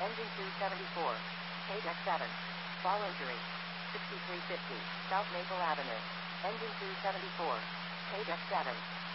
Engine 274. Page X7. Fall injury. 6350. South Maple Avenue. Engine 274. Page X7.